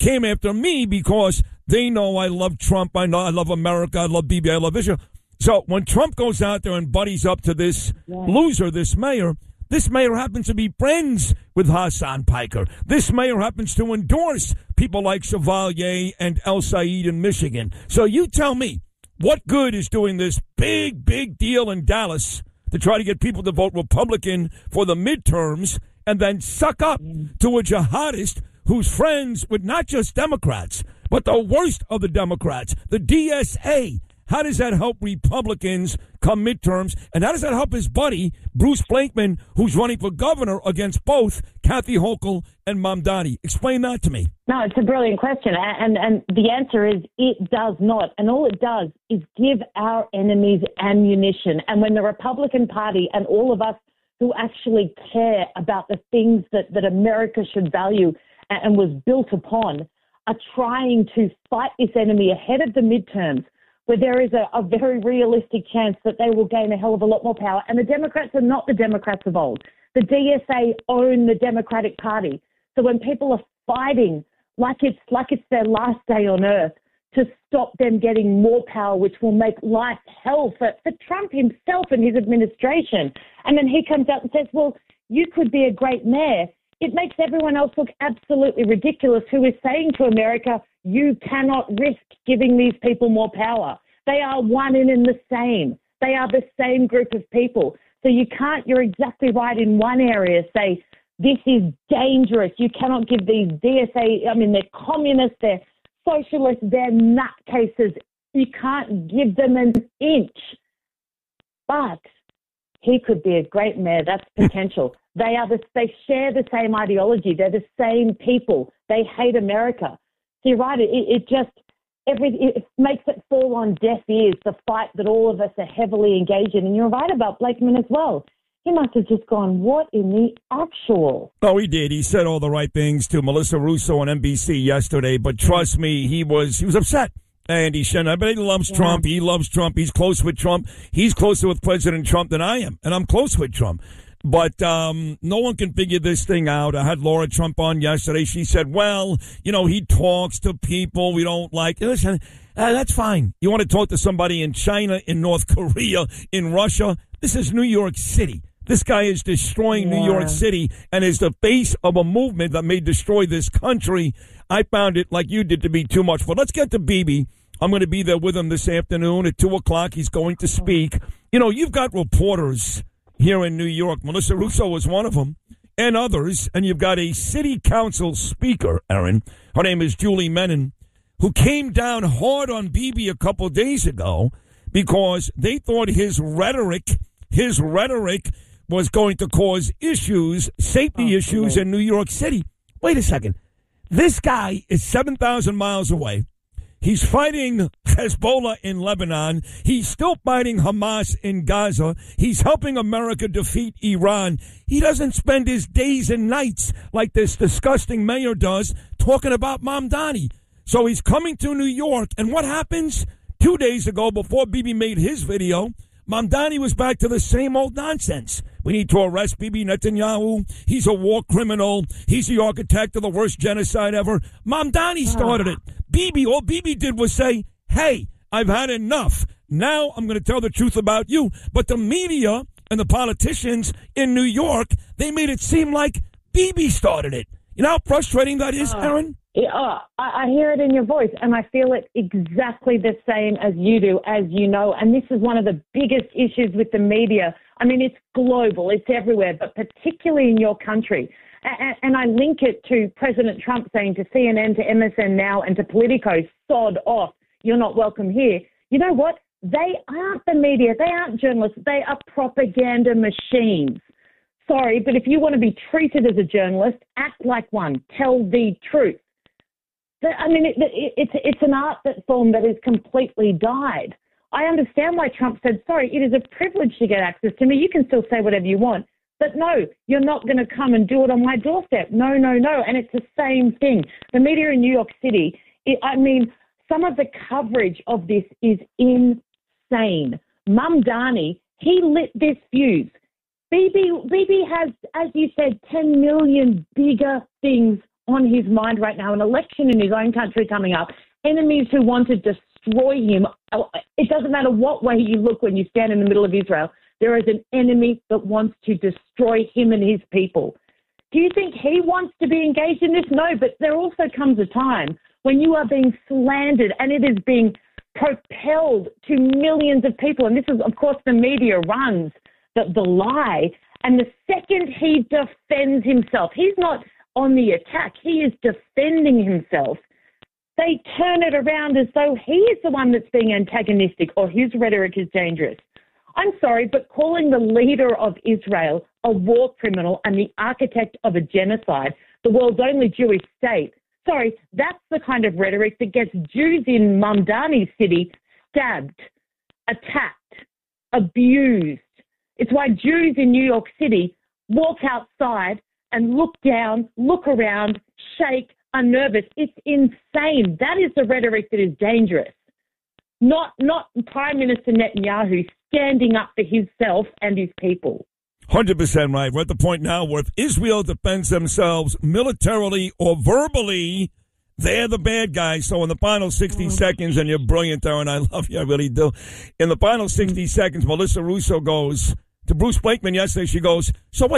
came after me because they know I love Trump. I know I love America. I love BB. I love Israel. So when Trump goes out there and buddies up to this loser, this mayor happens to be friends with Hassan Piker. This mayor happens to endorse people like Chevalier and El Said in Michigan. So you tell me, what good is doing this big, big deal in Dallas to try to get people to vote Republican for the midterms and then suck up to a jihadist who's friends with not just Democrats, but the worst of the Democrats, the DSA? How does that help Republicans come midterms? And how does that help his buddy, Bruce Blankman, who's running for governor against both Kathy Hochul and Mamdani? Explain that to me. No, it's a brilliant question. And the answer is it does not. And all it does is give our enemies ammunition. And when the Republican Party and all of us who actually care about the things that America should value and was built upon are trying to fight this enemy ahead of the midterms, where there is a very realistic chance that they will gain a hell of a lot more power. And the Democrats are not the Democrats of old. The DSA own the Democratic Party. So when people are fighting like it's their last day on earth to stop them getting more power, which will make life hell for Trump himself and his administration, and then he comes out and says, well, you could be a great mayor, it makes everyone else look absolutely ridiculous who is saying to America, you cannot risk giving these people more power. They are one and in the same. They are the same group of people. So you can't, you're exactly right in one area, say, this is dangerous. You cannot give these DSA, they're communists, they're socialists, they're nutcases. You can't give them an inch. But he could be a great mayor. That's potential. They share the same ideology. They're the same people. They hate America. So you're right. It makes it fall on deaf ears, the fight that all of us are heavily engaged in. And you're right about Blakeman as well. He must have just gone, what in the actual? Oh, he did. He said all the right things to Melissa Russo on NBC yesterday. But trust me, he was upset. And he said, but he loves Trump. He loves Trump. He's close with Trump. He's closer with President Trump than I am. And I'm close with Trump. But no one can figure this thing out. I had Laura Trump on yesterday. She said, well, he talks to people we don't like. Listen, that's fine. You want to talk to somebody in China, in North Korea, in Russia? This is New York City. This guy is destroying New York City and is the face of a movement that may destroy this country. I found it, like you did, to be too much. But let's get to Bibi. I'm going to be there with him this afternoon at 2 o'clock. He's going to speak. You've got reporters here in New York. Melissa Russo was one of them, and others. And you've got a city council speaker, Aaron. Her name is Julie Menon, who came down hard on Bibi a couple of days ago because they thought his rhetoric was going to cause safety issues in New York City. Wait a second. This guy is 7,000 miles away. He's fighting Hezbollah in Lebanon. He's still fighting Hamas in Gaza. He's helping America defeat Iran. He doesn't spend his days and nights like this disgusting mayor does talking about Mamdani. So he's coming to New York. And what happens? 2 days ago, before Bibi made his video, Mamdani was back to the same old nonsense. We need to arrest Bibi Netanyahu. He's a war criminal. He's the architect of the worst genocide ever. Mamdani started it. All Bibi did was say, hey, I've had enough. Now I'm going to tell the truth about you. But the media and the politicians in New York, they made it seem like Bibi started it. You know how frustrating that is, Aaron? I hear it in your voice, and I feel it exactly the same as you do, as you know. And this is one of the biggest issues with the media. It's global, it's everywhere, but particularly in your country. And I link it to President Trump saying to CNN, to MSN Now, and to Politico, sod off, you're not welcome here. You know what? They aren't the media. They aren't journalists. They are propaganda machines. Sorry, but if you want to be treated as a journalist, act like one. Tell the truth. It's an art form that is completely died. I understand why Trump said, sorry, it is a privilege to get access to me. You can still say whatever you want. But no, you're not going to come and do it on my doorstep. No. And it's the same thing. The media in New York City, some of the coverage of this is insane. Mamdani, he lit this fuse. Bibi has, as you said, 10 million bigger things on his mind right now? An election in his own country coming up, enemies who want to destroy him. It doesn't matter what way you look when you stand in the middle of Israel. There is an enemy that wants to destroy him and his people. Do you think he wants to be engaged in this? No, but there also comes a time when you are being slandered and it is being propelled to millions of people. And this is, of course, the media runs the lie. And the second he defends himself, he's not on the attack, he is defending himself. They turn it around as though he is the one that's being antagonistic or his rhetoric is dangerous. I'm sorry, but calling the leader of Israel a war criminal and the architect of a genocide, the world's only Jewish state, sorry, that's the kind of rhetoric that gets Jews in Mamdani City stabbed, attacked, abused. It's why Jews in New York City walk outside and look down, look around, shake, are nervous. It's insane. That is the rhetoric that is dangerous. Not Prime Minister Netanyahu standing up for himself and his people. 100% right. We're at the point now where if Israel defends themselves militarily or verbally, they're the bad guys. So in the final 60 seconds, and you're brilliant, Aaron, I love you, I really do. In the final 60 seconds, Melissa Russo goes to Bruce Blakeman yesterday. She goes,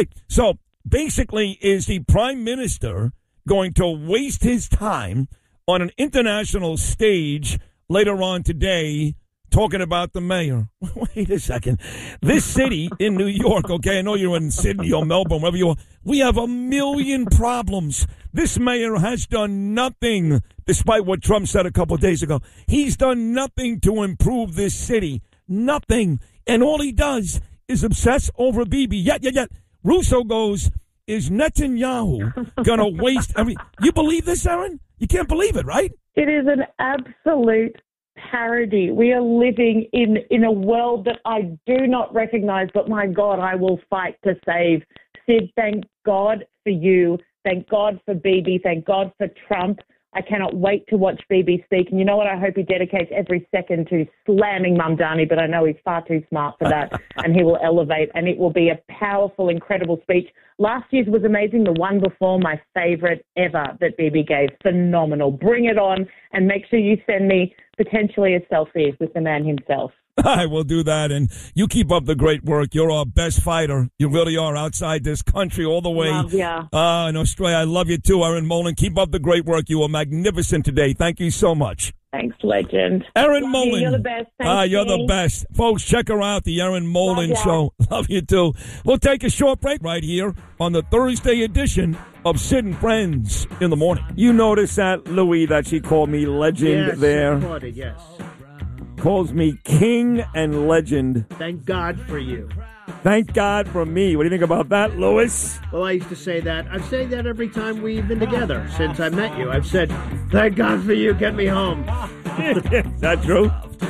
so basically is the Prime Minister going to waste his time on an international stage later on today talking about the mayor? Wait a second. This city in New York, okay, I know you're in Sydney or Melbourne, wherever you are, we have a million problems. This mayor has done nothing, despite what Trump said a couple of days ago. He's done nothing to improve this city. Nothing. And all he does is obsess over Bibi. Yet. Russo goes, is Netanyahu going to waste? I mean, you believe this, Aaron? You can't believe it, right? It is an absolute parody. We are living in a world that I do not recognize, but my God, I will fight to save. Sid, thank God for you. Thank God for Bibi. Thank God for Trump. I cannot wait to watch Bibi speak. And you know what? I hope he dedicates every second to slamming Mamdani, but I know he's far too smart for that, and he will elevate, and it will be a powerful, incredible speech. Last year's was amazing. The one before, my favorite ever that Bibi gave. Phenomenal. Bring it on, and make sure you send me potentially a selfie with the man himself. I will do that, and you keep up the great work. You're our best fighter. You really are, outside this country all the way. In Australia. I love you too, Erin Molan. Keep up the great work. You were magnificent today. Thank you so much. Thanks, legend. Erin Molan. You're the best. Thanks, you're the best. Folks, check her out, the Erin Molan Show. Love you too. We'll take a short break right here on the Thursday edition of Sid and Friends in the Morning. You notice that, Louie, that she called me legend there? Yes. Calls me king and legend. Thank God for you. Thank God for me. What do you think about that, Louis? Well, I used to say that. I've said that every time we've been together since I met you. I've said, thank God for you. Get me home. Is that true?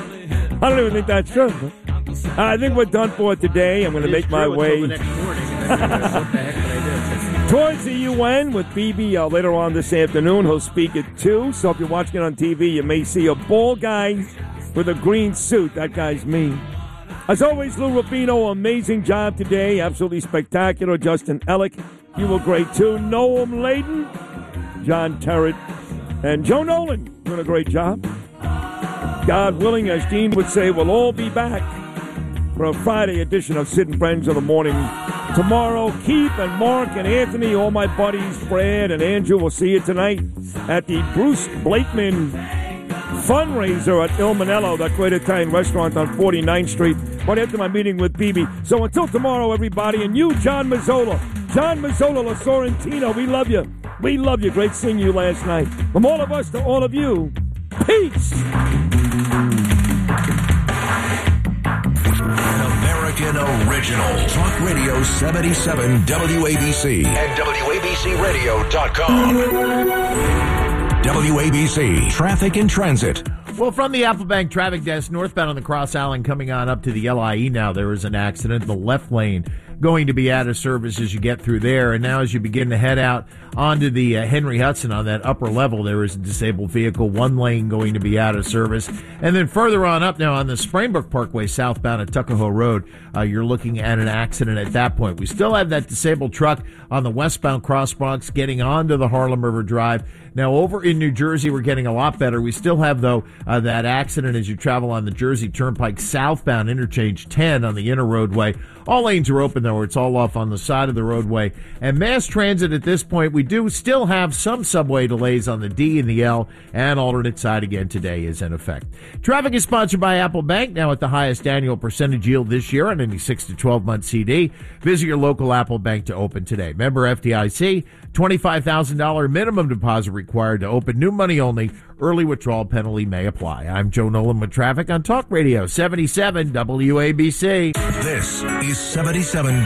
I don't even think that's true. I think we're done for today. I'm going to make my way until the next morning. What the heck did I do? Towards the UN with Bibi later on this afternoon. He'll speak at 2. So if you're watching it on TV, you may see a bald guy with a green suit. That guy's me. As always, Lou Rubino, amazing job today. Absolutely spectacular. Justin Ellick, you were great too. Noam Layden, John Terrett, and Joe Nolan doing a great job. God willing, as Dean would say, we'll all be back for a Friday edition of Sid and Friends in the Morning. Tomorrow, Keith and Mark and Anthony, all my buddies, Fred and Andrew, will see you tonight at the Bruce Blakeman fundraiser at Il Manello, that great Italian restaurant on 49th Street, right after my meeting with Bibi. So until tomorrow, everybody, and you, John Mazzola, La Sorrentino, we love you. We love you. Great seeing you last night. From all of us to all of you, peace. American original. Talk Radio 77 WABC and WABCRadio.com. WABC Traffic and Transit. Well, from the Apple Bank traffic desk, northbound on the Cross Island coming on up to the LIE now, there is an accident. The left lane going to be out of service as you get through there. And now as you begin to head out onto the Henry Hudson on that upper level, there is a disabled vehicle, one lane going to be out of service. And then further on up now on the Springbrook Parkway southbound at Tuckahoe Road, you're looking at an accident at that point. We still have that disabled truck on the westbound crosswalks getting onto the Harlem River Drive. Now, over in New Jersey, we're getting a lot better. We still have, though, that accident as you travel on the Jersey Turnpike southbound interchange 10 on the inner roadway. All lanes are open, though. It's all off on the side of the roadway. And mass transit at this point, we do still have some subway delays on the D and the L, and alternate side again today is in effect. Traffic is sponsored by Apple Bank, now at the highest annual percentage yield this year on any 6 to 12-month CD. Visit your local Apple Bank to open today. Member FDIC, $25,000 minimum deposit required to open. New money only. Early withdrawal penalty may apply. I'm Joe Nolan with traffic on Talk Radio 77 WABC. This is 77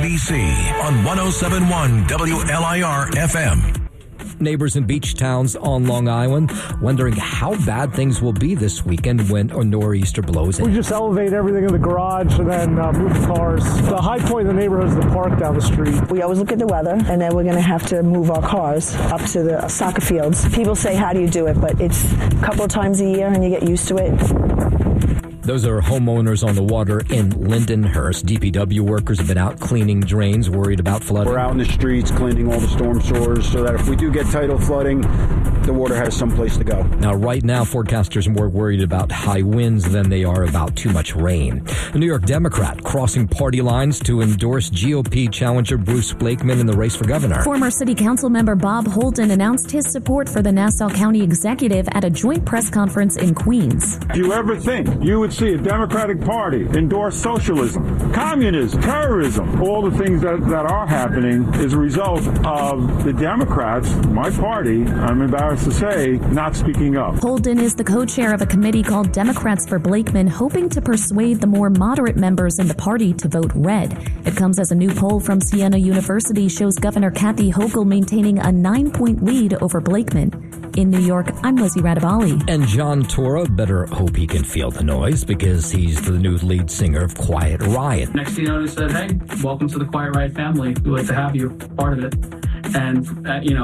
WABC on 107.1 WLIR FM. Neighbors in beach towns on Long Island wondering how bad things will be this weekend when a nor'easter blows in. We just elevate everything in the garage and then move the cars. The high point in the neighborhood is the park down the street. We always look at the weather, and then we're going to have to move our cars up to the soccer fields. People say, how do you do it? But it's a couple of times a year, and you get used to it. Those are homeowners on the water in Lindenhurst. DPW workers have been out cleaning drains, worried about flooding. We're out in the streets cleaning all the storm sewers so that if we do get tidal flooding, the water has someplace to go. Now, right now, forecasters are more worried about high winds than they are about too much rain. A New York Democrat crossing party lines to endorse GOP challenger Bruce Blakeman in the race for governor. Former City Council member Bob Holden announced his support for the Nassau County executive at a joint press conference in Queens. If you ever think you would see a Democratic Party endorse socialism, communism, terrorism, all the things that are happening is a result of the Democrats, my party, I'm embarrassed to say, not speaking up. Holden is the co-chair of a committee called Democrats for Blakeman, hoping to persuade the more moderate members in the party to vote red. It comes as a new poll from Siena University shows Governor Kathy Hochul maintaining a 9-point lead over Blakeman. In New York, I'm Lizzie Radabali. And John Tora better hope he can feel the noise because he's the new lead singer of Quiet Riot. Next thing you know, they said, hey, welcome to the Quiet Riot family. We'd like to have you part of it. And,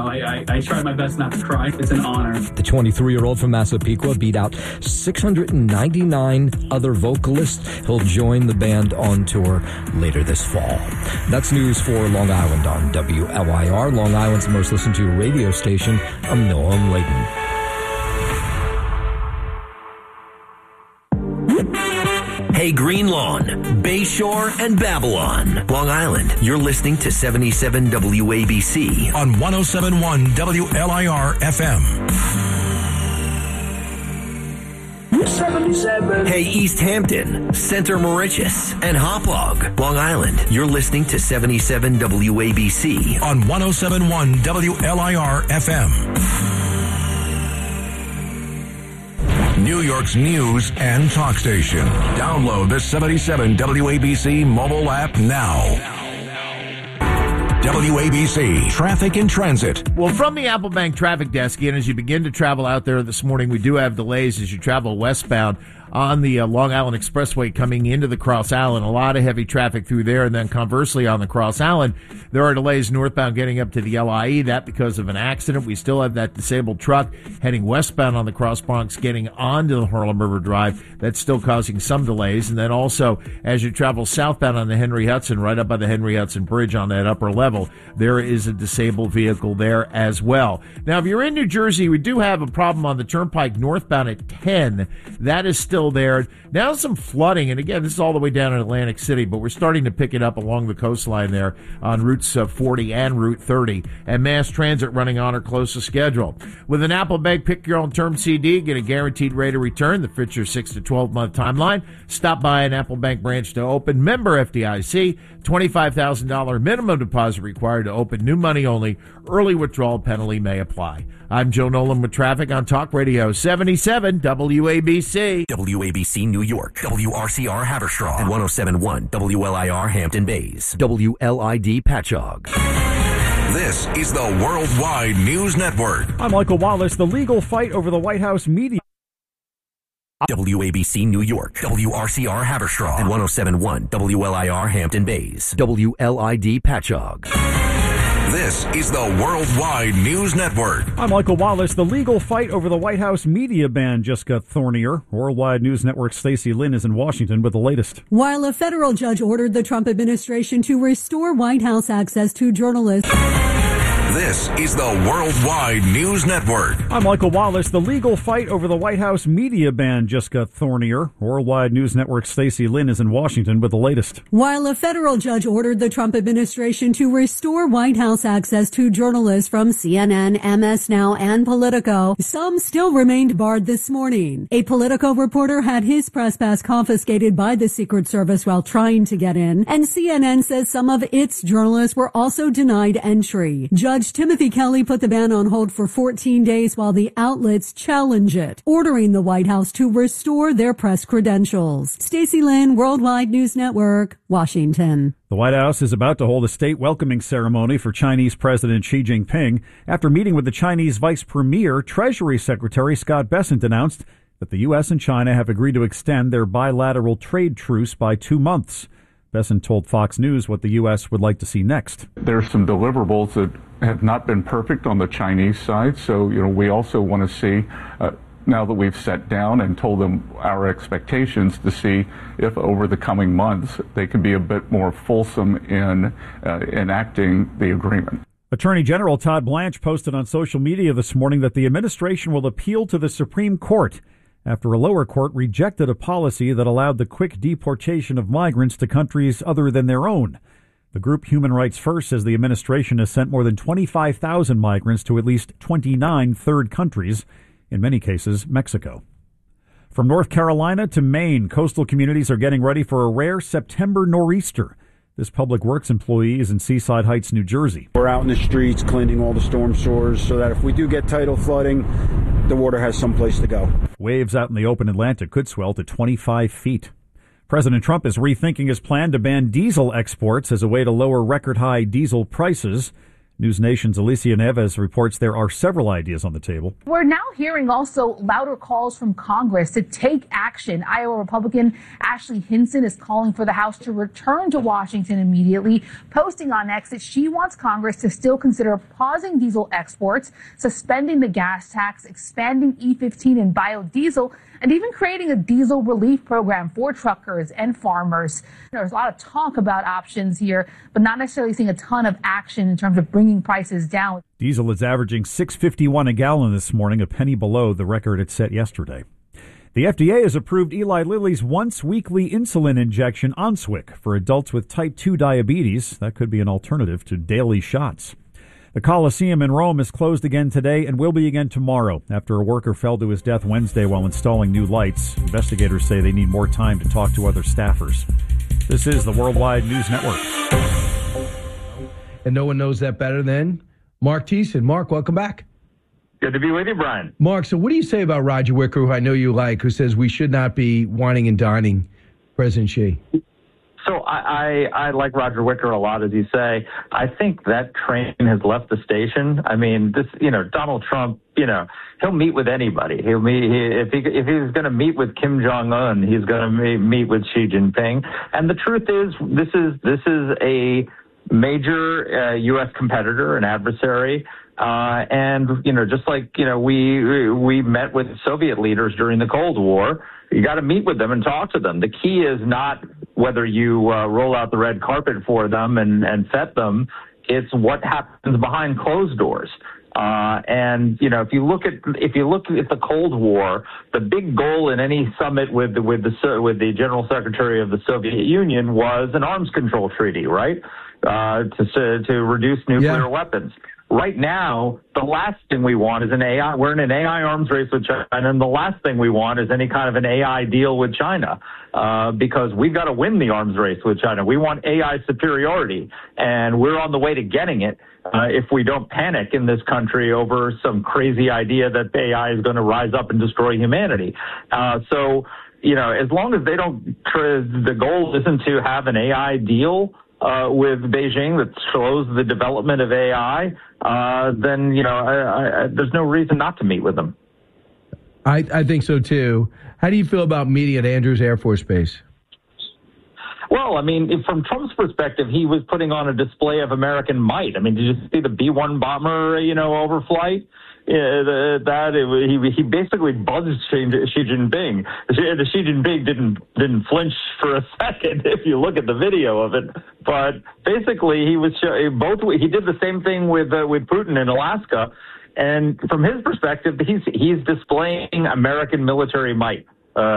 I tried my best not to cry. It's an honor. The 23-year-old from Massapequa beat out 699 other vocalists. He'll join the band on tour later this fall. That's news for Long Island on WLIR, Long Island's most listened to radio station. I'm Noam Layton. Hey, Green Lawn, Bayshore, and Babylon. Long Island, you're listening to 77 WABC on 107.1 WLIR FM. 77. Hey, East Hampton, Center Mauritius, and Hauppauge. Long Island, you're listening to 77 WABC on 107.1 WLIR FM. New York's news and talk station. Download the 77 WABC mobile app now. WABC Traffic and Transit. Well, from the Apple Bank traffic desk, and as you begin to travel out there this morning, we do have delays as you travel westbound on the Long Island Expressway coming into the Cross Island. A lot of heavy traffic through there. And then conversely on the Cross Island, there are delays northbound getting up to the LIE. That because of an accident. We still have that disabled truck heading westbound on the Cross Bronx getting onto the Harlem River Drive. That's still causing some delays. And then also as you travel southbound on the Henry Hudson, right up by the Henry Hudson Bridge on that upper level, there is a disabled vehicle there as well. Now, if you're in New Jersey, we do have a problem on the Turnpike northbound at 10. That is still there. Now some flooding, and again, this is all the way down in Atlantic City, but we're starting to pick it up along the coastline there on routes 40 and Route 30, and mass transit running on or close to schedule. With an Apple Bank pick your own term CD, get a guaranteed rate of return that fits your 6 to 12 month timeline. Stop by an Apple Bank branch to open. Member FDIC, $25,000 minimum deposit required to open. New money only. Early withdrawal penalty may apply. I'm Joe Nolan with traffic on Talk Radio 77 WABC. WABC New York, WRCR Haverstraw, and 107.1 WLIR Hampton Bays, WLID Patchogue. This is the Worldwide News Network. I'm Michael Wallace. The legal fight over the White House media WABC New York, WRCR Haverstraw, and 107.1 WLIR Hampton Bays, WLID Patchogue. This is the Worldwide News Network. I'm Michael Wallace. The legal fight over the White House media ban just got thornier. Worldwide News Network's Stacey Lynn is in Washington with the latest. While a federal judge ordered the Trump administration to restore White House access to journalists. This is the Worldwide News Network. I'm Michael Wallace. The legal fight over the White House media ban just got thornier. Worldwide News Network's Stacey Lynn is in Washington with the latest. While a federal judge ordered the Trump administration to restore White House access to journalists from CNN, MS Now, and Politico, some still remained barred this morning. A Politico reporter had his press pass confiscated by the Secret Service while trying to get in, and CNN says some of its journalists were also denied entry. Judge Timothy Kelly put the ban on hold for 14 days while the outlets challenge it, ordering the White House to restore their press credentials. Stacey Lynn, Worldwide News Network, Washington. The White House is about to hold a state welcoming ceremony for Chinese President Xi Jinping. After meeting with the Chinese Vice Premier, Treasury Secretary Scott Bessent announced that the U.S. and China have agreed to extend their bilateral trade truce by 2 months. Bessent told Fox News what the U.S. would like to see next. There's some deliverables that have not been perfect on the Chinese side, so we also want to see, now that we've sat down and told them our expectations, to see if over the coming months they can be a bit more fulsome in enacting the agreement. Attorney General Todd Blanche posted on social media this morning that the administration will appeal to the Supreme Court after a lower court rejected a policy that allowed the quick deportation of migrants to countries other than their own. The group Human Rights First says the administration has sent more than 25,000 migrants to at least 29 third countries, in many cases Mexico. From North Carolina to Maine, coastal communities are getting ready for a rare September nor'easter. This public works employee is in Seaside Heights, New Jersey. We're out in the streets cleaning all the storm sewers so that if we do get tidal flooding, the water has someplace to go. Waves out in the open Atlantic could swell to 25 feet. President Trump is rethinking his plan to ban diesel exports as a way to lower record-high diesel prices. News Nation's Alicia Neves reports there are several ideas on the table. We're now hearing also louder calls from Congress to take action. Iowa Republican Ashley Hinson is calling for the House to return to Washington immediately, posting on X that she wants Congress to still consider pausing diesel exports, suspending the gas tax, expanding E15 and biodiesel, and even creating a diesel relief program for truckers and farmers. There's a lot of talk about options here, but not necessarily seeing a ton of action in terms of bringing prices down. Diesel is averaging $6.51 a gallon this morning, a penny below the record it set yesterday. The FDA has approved Eli Lilly's once-weekly insulin injection, Onswick, for adults with type 2 diabetes. That could be an alternative to daily shots. The Colosseum in Rome is closed again today and will be again tomorrow after a worker fell to his death Wednesday while installing new lights. Investigators say they need more time to talk to other staffers. This is the Worldwide News Network. And no one knows that better than Mark Thiessen. Mark, welcome back. Good to be with you, Brian. Mark, so what do you say about Roger Wicker, who I know you like, who says we should not be whining and dining President Xi? So I like Roger Wicker a lot, as you say. I think that train has left the station. I mean, Donald Trump, he'll meet with anybody. If he's going to meet with Kim Jong-un, he's going to meet with Xi Jinping. And the truth is, this is a major U.S. competitor, an adversary. And just like, we met with Soviet leaders during the Cold War, you got to meet with them and talk to them. The key is not whether you roll out the red carpet for them and set them. It's what happens behind closed doors. And if you look at the Cold War, the big goal in any summit with the General Secretary of the Soviet Union was an arms control treaty, right? To reduce nuclear weapons. Right now, the last thing we want is an AI. We're in an AI arms race with China, and the last thing we want is any kind of an AI deal with China, because we've got to win the arms race with China. We want AI superiority, and we're on the way to getting it if we don't panic in this country over some crazy idea that AI is going to rise up and destroy humanity. So, as long as they don't, the goal isn't to have an AI deal with Beijing that slows the development of AI, then, there's no reason not to meet with them. I think so, too. How do you feel about meeting at Andrews Air Force Base? Well, I mean, from Trump's perspective, he was putting on a display of American might. I mean, did you see the B-1 bomber, overflight? He basically buzzed Xi Jinping. Xi Jinping didn't flinch for a second if you look at the video of it. But basically, he did the same thing with Putin in Alaska, and from his perspective, he's displaying American military might.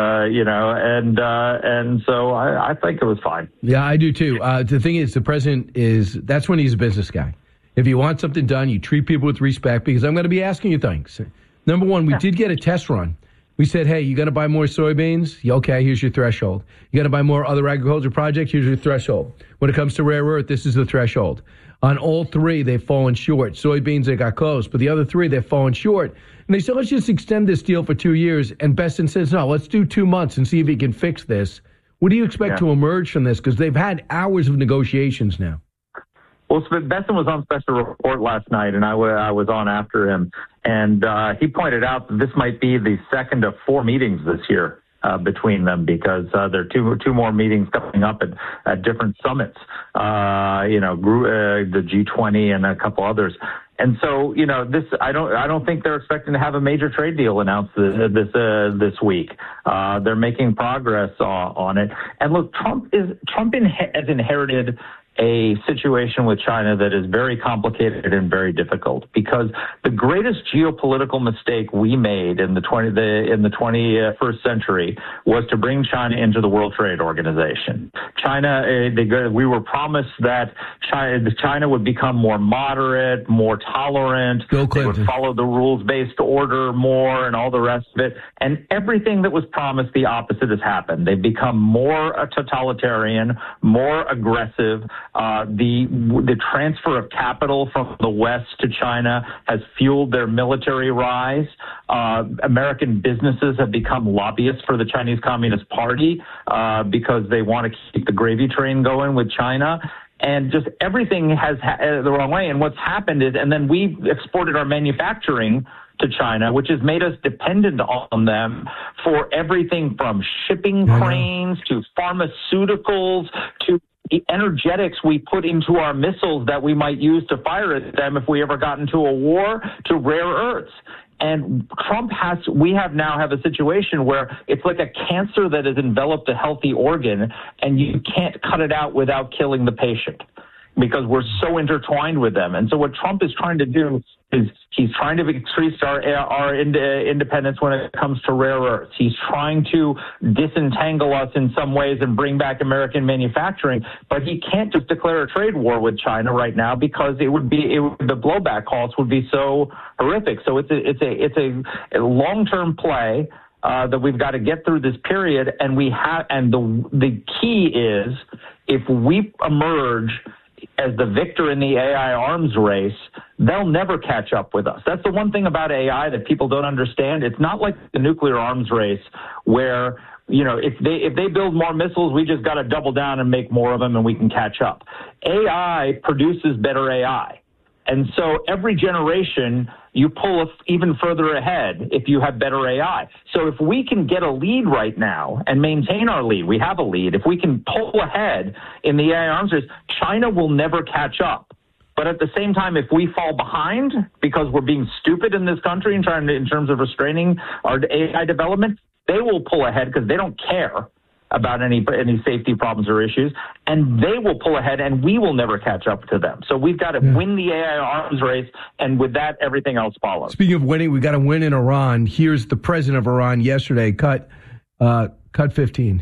And so I think it was fine. Yeah, I do too. The thing is, the president that's when he's a business guy. If you want something done, you treat people with respect, because I'm going to be asking you things. Number one, we did get a test run. We said, hey, you got to buy more soybeans? Yeah, okay, here's your threshold. You got to buy more other agriculture projects? Here's your threshold. When it comes to rare earth, this is the threshold. On all three, they've fallen short. Soybeans, they got close. But the other three, they've fallen short. And they said, let's just extend this deal for 2 years. And Besson says, no, let's do 2 months and see if he can fix this. What do you expect to emerge from this? Because they've had hours of negotiations now. Well, Besson was on special report last night, and I was on after him. And he pointed out that this might be the second of 4 meetings this year between them, because there are two more meetings coming up at different summits, the G20 and a couple others. And so, I don't think they're expecting to have a major trade deal announced this week. They're making progress on it. And look, Trump has inherited a situation with China that is very complicated and very difficult, because the greatest geopolitical mistake we made in the 21st century was to bring China into the World Trade Organization. We were promised that China would become more moderate, more tolerant. They would follow the rules-based order more and all the rest of it. And everything that was promised, the opposite has happened. They've become more totalitarian, more aggressive. The transfer of capital from the West to China has fueled their military rise. American businesses have become lobbyists for the Chinese Communist Party because they want to keep the gravy train going with China. And just everything has the wrong way. And what's happened is, and then we exported our manufacturing to China, which has made us dependent on them for everything from shipping cranes to pharmaceuticals to the energetics we put into our missiles that we might use to fire at them if we ever got into a war, to rare earths. And we now have a situation where it's like a cancer that has enveloped a healthy organ, and you can't cut it out without killing the patient, because we're so intertwined with them. And so what Trump is trying to do is he's trying to increase our independence when it comes to rare earths. He's trying to disentangle us in some ways and bring back American manufacturing, but he can't just declare a trade war with China right now, because the blowback calls would be so horrific. So it's a long-term play that we've got to get through this period, and the key is, if we emerge as the victor in the AI arms race, they'll never catch up with us. That's the one thing about AI that people don't understand. It's not like the nuclear arms race where, if they build more missiles, we just got to double down and make more of them and we can catch up. AI produces better AI. And so every generation, you pull even further ahead if you have better AI. So if we can get a lead right now and maintain our lead, we have a lead. If we can pull ahead in the AI arms race, China will never catch up. But at the same time, if we fall behind because we're being stupid in this country in terms of restraining our AI development, they will pull ahead because they don't care about any safety problems or issues, and they will pull ahead, and we will never catch up to them. So we've got to win the AI arms race, and with that, everything else follows. Speaking of winning, we've got to win in Iran. Here's the president of Iran yesterday, cut 15.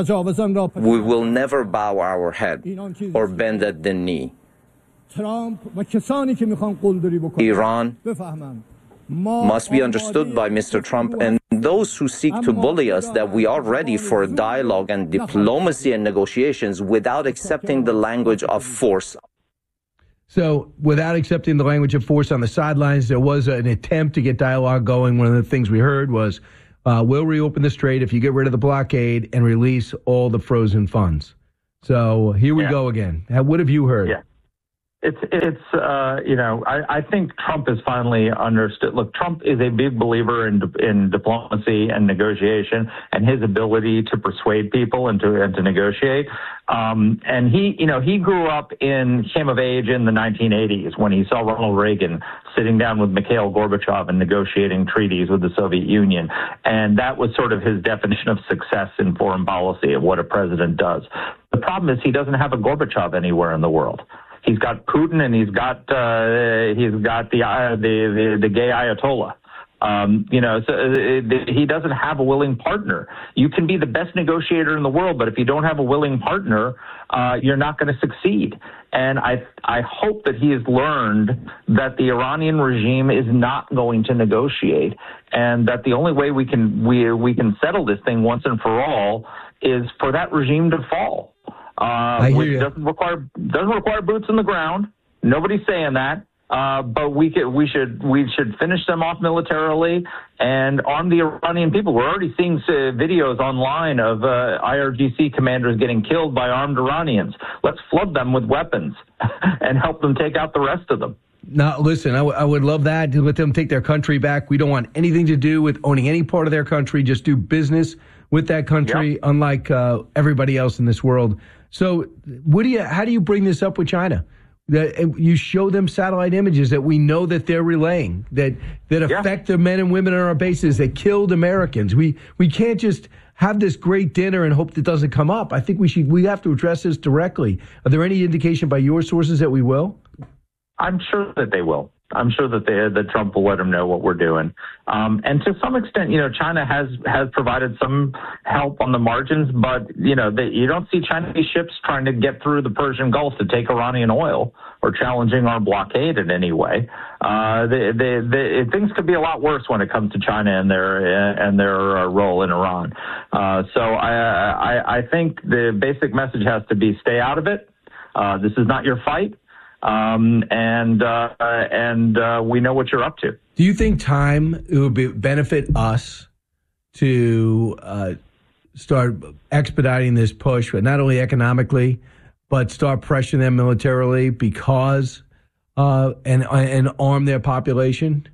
We will never bow our head or bend at the knee. Iran must be understood by Mr. Trump and those who seek to bully us that we are ready for dialogue and diplomacy and negotiations without accepting the language of force. So without accepting the language of force on the sidelines, there was an attempt to get dialogue going. One of the things we heard was, we'll reopen the strait if you get rid of the blockade and release all the frozen funds. So here we go again. What have you heard? Yeah. I think Trump has finally understood. Look, Trump is a big believer in diplomacy and negotiation and his ability to persuade people and to negotiate. And he grew up came of age in the 1980s when he saw Ronald Reagan sitting down with Mikhail Gorbachev and negotiating treaties with the Soviet Union. And that was sort of his definition of success in foreign policy of what a president does. The problem is he doesn't have a Gorbachev anywhere in the world. He's got Putin and he's got the gay Ayatollah. He doesn't have a willing partner. You can be the best negotiator in the world, but if you don't have a willing partner, you're not going to succeed. And I hope that he has learned that the Iranian regime is not going to negotiate, and that the only way we can settle this thing once and for all is for that regime to fall. Which doesn't require boots on the ground. Nobody's saying that. But we should finish them off militarily and arm the Iranian people. We're already seeing videos online of IRGC commanders getting killed by armed Iranians. Let's flood them with weapons and help them take out the rest of them. Now, listen, I would love that, to let them take their country back. We don't want anything to do with owning any part of their country. Just do business with that country, unlike everybody else in this world. So how do you bring this up with China? That you show them satellite images that we know that they're relaying, that affect the men and women on our bases, that killed Americans. We can't just have this great dinner and hope that doesn't come up. I think we have to address this directly. Are there any indication by your sources that we will? I'm sure that they will. I'm sure that Trump will let them know what we're doing. And to some extent, China has provided some help on the margins, but, you don't see Chinese ships trying to get through the Persian Gulf to take Iranian oil or challenging our blockade in any way. Things could be a lot worse when it comes to China and their role in Iran. So I think the basic message has to be stay out of it. This is not your fight. And we know what you're up to. Do you think it would benefit us to start expediting this push, but not only economically, but start pressuring them militarily because and arm their population?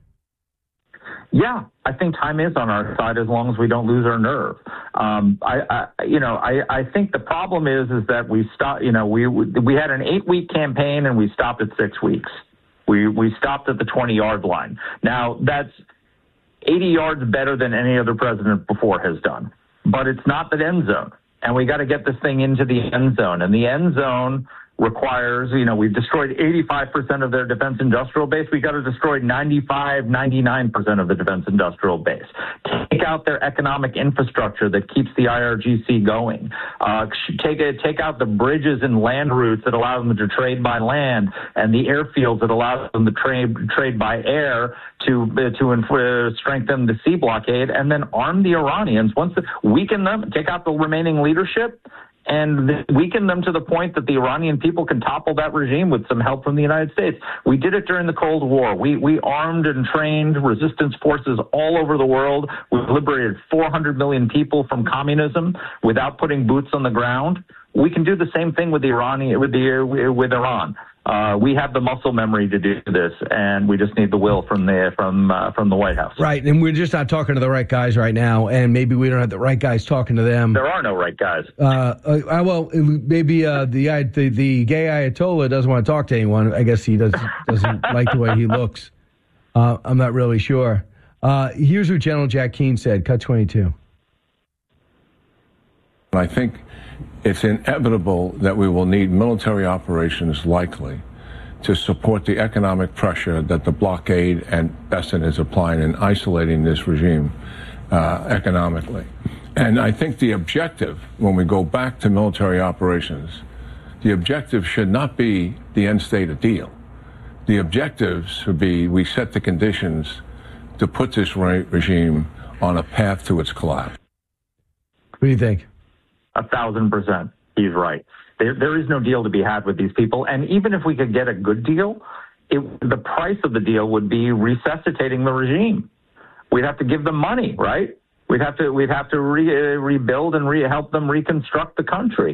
Yeah, I think time is on our side as long as we don't lose our nerve. I think the problem is that we stopped. We had an 8-week campaign and we stopped at 6 weeks. We stopped at the 20-yard line. Now that's 80 yards better than any other president before has done, but it's not the end zone. And we got to get this thing into the end zone. And the end zone requires, we've destroyed 85% of their defense industrial base. We got to destroy 99% of the defense industrial base. Take out their economic infrastructure that keeps the IRGC going. Take out the bridges and land routes that allow them to trade by land and the airfields that allow them to trade by air to strengthen the sea blockade, and then arm the Iranians. Weaken them, take out the remaining leadership, and weaken them to the point that the Iranian people can topple that regime with some help from the United States. We did it during the Cold War. We armed and trained resistance forces all over the world. We liberated 400 million people from communism without putting boots on the ground. We can do the same thing with Iran. We have the muscle memory to do this, and we just need the will from the White House. Right, and we're just not talking to the right guys right now, and maybe we don't have the right guys talking to them. There are no right guys. Well, maybe the gay Ayatollah doesn't want to talk to anyone. I guess he doesn't like the way he looks. I'm not really sure. Here's what General Jack Keane said. Cut 22. I think it's inevitable that we will need military operations likely to support the economic pressure that the blockade and Besson is applying in isolating this regime economically. And I think the objective, when we go back to military operations, the objective should not be the end state of deal. The objectives should be we set the conditions to put this regime on a path to its collapse. What do you think? 1,000%. He's right. There is no deal to be had with these people. And even if we could get a good deal, the price of the deal would be resuscitating the regime. We'd have to give them money, right? We'd have to rebuild and help them reconstruct the country.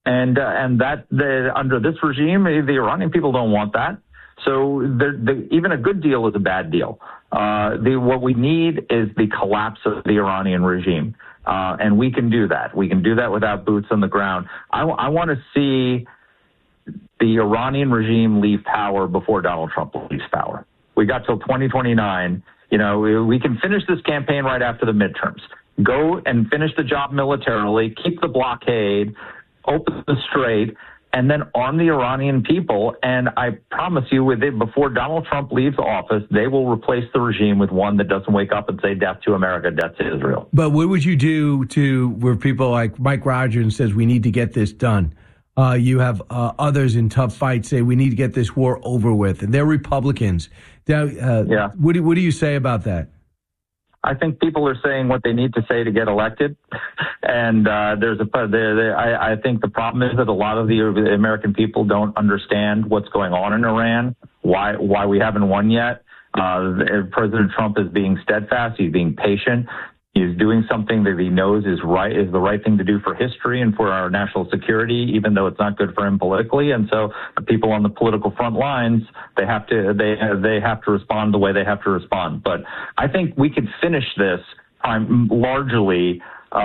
And under this regime, the Iranian people don't want that. So even a good deal is a bad deal. What we need is the collapse of the Iranian regime. And we can do that. We can do that without boots on the ground. I want to see the Iranian regime leave power before Donald Trump leaves power. We got till 2029. We can finish this campaign right after the midterms. Go and finish the job militarily, keep the blockade, open the strait, and then arm the Iranian people. And I promise you, before Donald Trump leaves office, they will replace the regime with one that doesn't wake up and say death to America, death to Israel. But what would you do where people like Mike Rogers says we need to get this done? You have others in tough fights say we need to get this war over with, and they're Republicans. Now, what do you say about that? I think people are saying what they need to say to get elected, and I think the problem is that a lot of the American people don't understand what's going on in Iran, why we haven't won yet. President Trump is being steadfast. He's being patient. He's doing something that he knows is the right thing to do for history and for our national security, even though it's not good for him politically. And so the people on the political front lines, they have to respond the way they have to respond. But I think we could finish this largely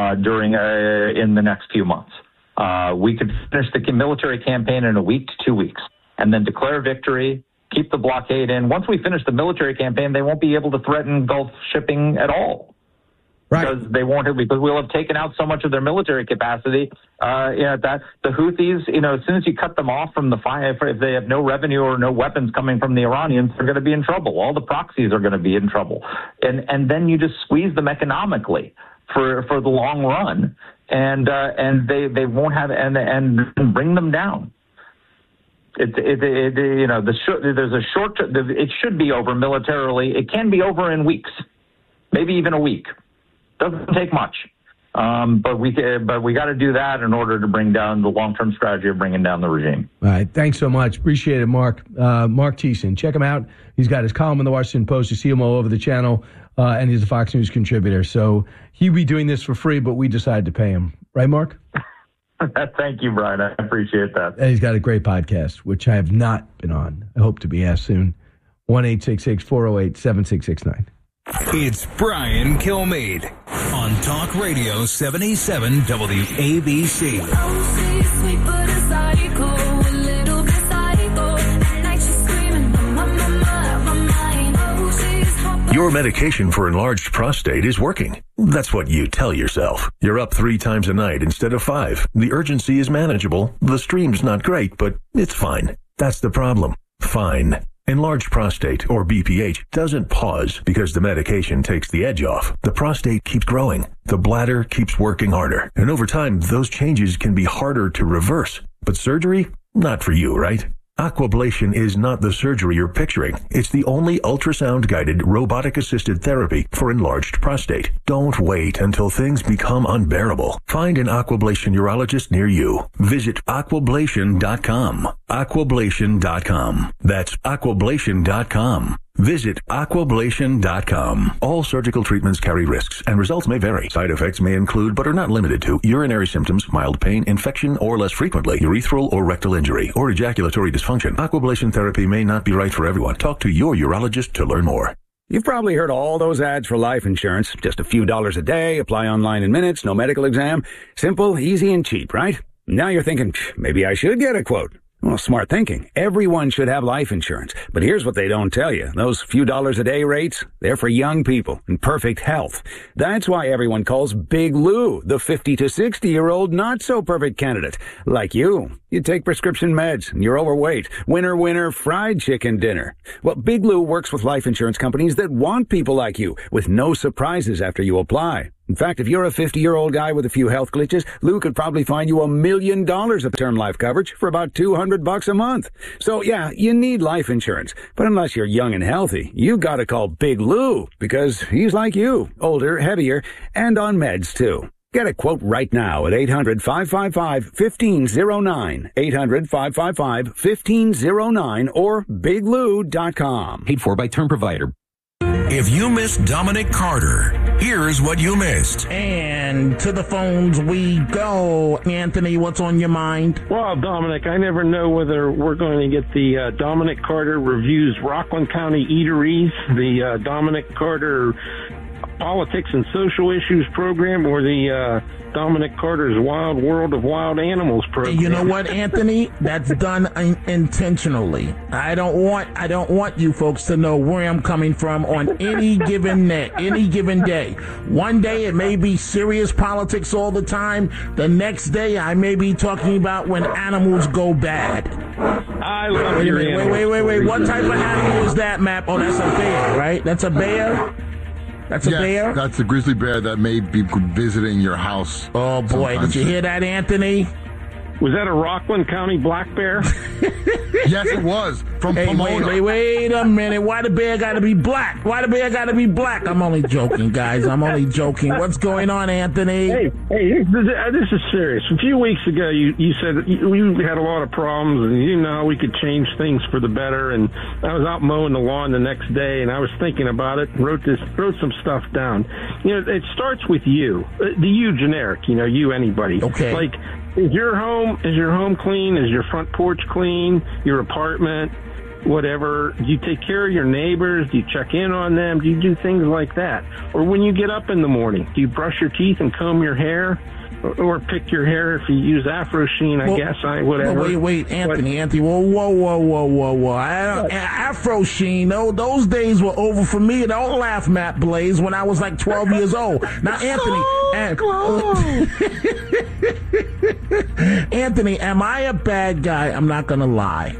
in the next few months. We could finish the military campaign in a week to 2 weeks, and then declare victory. Keep the blockade in. Once we finish the military campaign, they won't be able to threaten Gulf shipping at all. Right. Because we'll have taken out so much of their military capacity. That the Houthis, as soon as you cut them off from the fire, if they have no revenue or no weapons coming from the Iranians, they're going to be in trouble. All the proxies are going to be in trouble, and then you just squeeze them economically for the long run, and they won't have and bring them down. It should be over militarily. It can be over in weeks, maybe even a week. Doesn't take much, but we got to do that in order to bring down the long-term strategy of bringing down the regime. All right, thanks so much. Appreciate it, Mark. Mark Thiessen, check him out. He's got his column in the Washington Post. You see him all over the channel, and he's a Fox News contributor. So he'd be doing this for free, but we decided to pay him. Right, Mark? Thank you, Brian. I appreciate that. And he's got a great podcast, which I have not been on. I hope to be asked soon. 1-866-408-7669. It's Brian Kilmeade on Talk Radio 77 WABC. Your medication for enlarged prostate is working. That's what you tell yourself. You're up 3 times a night instead of 5. The urgency is manageable. The stream's not great, but it's fine. That's the problem. Fine. Enlarged prostate, or BPH, doesn't pause because the medication takes the edge off. The prostate keeps growing. The bladder keeps working harder. And over time, those changes can be harder to reverse. But surgery? Not for you, right? Aquablation is not the surgery you're picturing. It's the only ultrasound-guided, robotic-assisted therapy for enlarged prostate. Don't wait until things become unbearable. Find an Aquablation urologist near you. Visit aquablation.com. Aquablation.com. That's aquablation.com. Visit aquablation.com. All surgical treatments carry risks, and results may vary. Side effects may include, but are not limited to, urinary symptoms, mild pain, infection, or less frequently, urethral or rectal injury, or ejaculatory dysfunction. Aquablation therapy may not be right for everyone. Talk to your urologist to learn more. You've probably heard all those ads for life insurance. Just a few dollars a day, apply online in minutes, no medical exam. Simple, easy, and cheap, right? Now you're thinking, maybe I should get a quote. Well, smart thinking. Everyone should have life insurance. But here's what they don't tell you. Those few dollars a day rates, they're for young people in perfect health. That's why everyone calls Big Lou the 50 to 60-year-old not-so-perfect candidate. Like you. You take prescription meds, and you're overweight. Winner, winner, fried chicken dinner. Well, Big Lou works with life insurance companies that want people like you, with no surprises after you apply. In fact, if you're a 50-year-old guy with a few health glitches, Lou could probably find you $1 million of term life coverage for about $200 a month. So, yeah, you need life insurance. But unless you're young and healthy, you gotta call Big Lou, because he's like you, older, heavier, and on meds, too. Get a quote right now at 800-555-1509, 800-555-1509, or biglou.com. Paid for by term provider. If you miss Dominic Carter, Here's what you missed. And to the phones we go. Anthony, what's on your mind? Well, Dominic, I never know whether we're going to get the Dominic Carter Reviews Rockland County Eateries, the Dominic Carter Politics and Social Issues program, or the Dominic Carter's Wild World of Wild Animals program. You know what, Anthony? That's done intentionally. I don't want you folks to know where I'm coming from on any given day. One day it may be serious politics all the time. The next day I may be talking about when animals go bad. I love your animals. Wait. What type of animal is that, Map? Oh, that's a bear, right? That's a bear? That's a bear? That's a grizzly bear that may be visiting your house. Oh, boy. Did you hear that, Anthony? Was that a Rockland County black bear? Yes, it was. From Pomona. Wait a minute. Why the bear got to be black? I'm only joking, guys. I'm only joking. What's going on, Anthony? Hey, this is serious. A few weeks ago, you said we had a lot of problems, and you know how we could change things for the better. And I was out mowing the lawn the next day, and I was thinking about it, and wrote some stuff down. You know, it starts with you, the you generic. You know, you anybody. Okay. Like, is your home clean? Is your front porch clean? Your apartment, whatever? Do you take care of your neighbors? Do you check in on them? Do you do things like that? Or when you get up in the morning, do you brush your teeth and comb your hair? Or pick your hair if you use Afro Sheen, whatever. Wait, Anthony. Whoa. Afro Sheen, those days were over for me. Don't laugh, Matt Blaze, when I was like 12 years old. Now, Anthony, am I a bad guy? I'm not going to lie.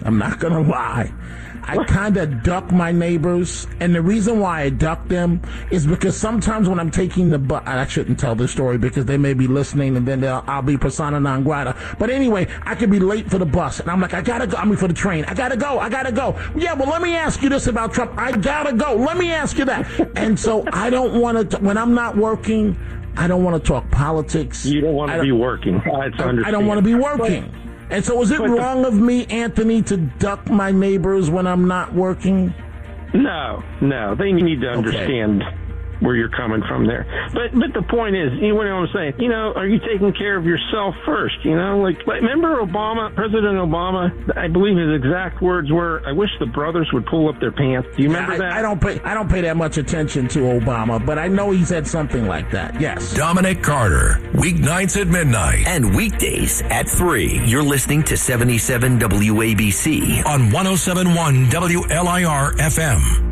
I kind of duck my neighbors, and the reason why I duck them is because sometimes when I'm taking the bus, I shouldn't tell this story because they may be listening, and then I'll be persona non grata. But anyway, I could be late for the bus, and I'm like, for the train. I gotta go. Yeah, well, let me ask you this about Trump. I gotta go. Let me ask you that. And so I don't want to, when I'm not working, I don't want to talk politics. You don't want to be working. I don't want to be working. And so is it wrong of me, Anthony, to duck my neighbors when I'm not working? No. They need to understand where you're coming from there. But the point is, you know what I'm saying? You know, are you taking care of yourself first? You know, like remember President Obama, I believe his exact words were, "I wish the brothers would pull up their pants." Do you remember that? I don't pay that much attention to Obama, but I know he said something like that. Yes. Dominic Carter, weeknights at midnight and weekdays at 3. You're listening to 77 WABC on 107.1 WLIR FM.